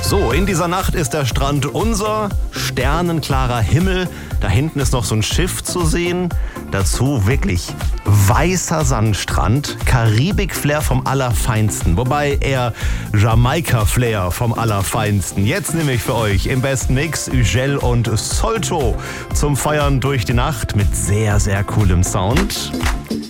So, in dieser Nacht ist der Strand unser, sternenklarer Himmel. Da hinten ist noch so ein Schiff zu sehen. Dazu wirklich weißer Sandstrand, Karibik-Flair vom Allerfeinsten. Wobei eher Jamaika-Flair vom Allerfeinsten. Jetzt nehme ich für euch im besten Mix Ügel und Solto zum Feiern durch die Nacht mit sehr, sehr coolem Sound.